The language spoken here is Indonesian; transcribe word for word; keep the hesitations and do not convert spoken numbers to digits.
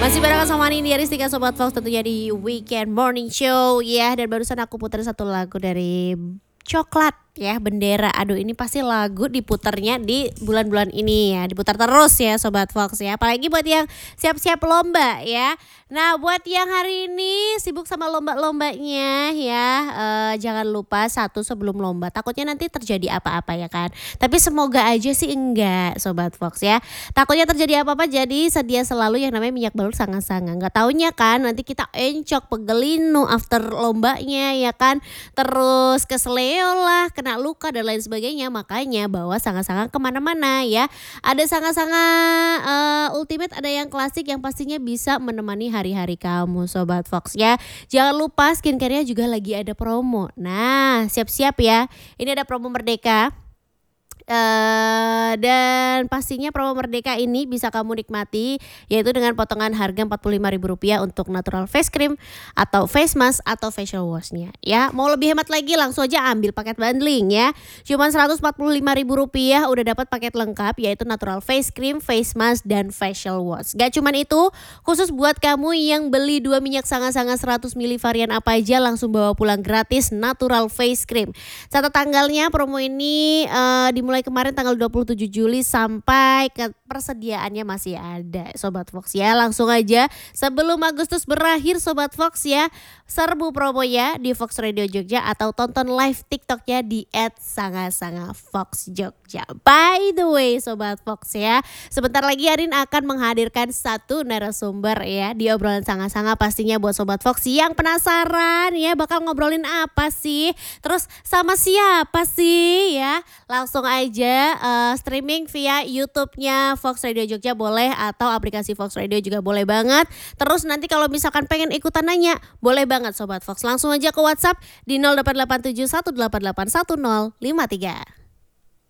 Masih barengan sama Nindya Ristika Sobat Fox tentunya di Weekend Morning Show ya. Dan barusan aku putar satu lagu dari Coklat ya, Bendera. Aduh, ini pasti lagu diputarnya di bulan-bulan ini ya, diputar terus ya Sobat Fox ya. Apalagi buat yang siap-siap lomba ya. Nah, buat yang hari ini sibuk sama lomba-lombanya ya, eh, jangan lupa satu sebelum lomba, takutnya nanti terjadi apa-apa ya kan. Tapi semoga aja sih enggak Sobat Fox ya. Takutnya terjadi apa-apa, jadi sedia selalu yang namanya minyak balut sangat-sangat. Nggak taunya kan nanti kita encok pegelinu after lombanya ya kan. Terus keseleo lah, kena luka dan lain sebagainya. Makanya bawa sangat-sangat kemana-mana ya. Ada sangat-sangat uh, ultimate, ada yang klasik yang pastinya bisa menemani hari-hari kamu Sobat Fox ya. Jangan lupa skincare-nya juga lagi ada promo. Nah, siap-siap ya. Ini ada promo Merdeka. Uh, dan pastinya promo Merdeka ini bisa kamu nikmati yaitu dengan potongan harga empat puluh lima ribu rupiah untuk natural face cream atau face mask atau facial washnya ya. Mau lebih hemat lagi langsung aja ambil paket bundling ya. Cuman seratus empat puluh lima ribu rupiah udah dapat paket lengkap yaitu natural face cream, face mask dan facial wash. Gak cuman itu, khusus buat kamu yang beli dua minyak sangat-sangat seratus mililiter varian apa aja langsung bawa pulang gratis natural face cream. Catat tanggalnya, promo ini uh, dimulai mulai kemarin tanggal dua puluh tujuh Juli sampai ke persediaannya masih ada Sobat Fox ya. Langsung aja sebelum Agustus berakhir Sobat Fox ya, serbu promonya di Fox Radio Jogja atau tonton live TikToknya di et sanga-sanga fox jogja. By the way Sobat Fox ya, sebentar lagi Arin akan menghadirkan satu narasumber ya di obrolan sanga-sanga. Pastinya buat Sobat Fox yang penasaran ya bakal ngobrolin apa sih, terus sama siapa sih ya, langsung aja aja uh, streaming via YouTube-nya Fox Radio Jogja boleh atau aplikasi Fox Radio juga boleh banget. Terus nanti kalau misalkan pengen ikutan nanya boleh banget Sobat Fox, langsung aja ke WhatsApp di nol delapan delapan tujuh satu delapan delapan satu nol lima tiga.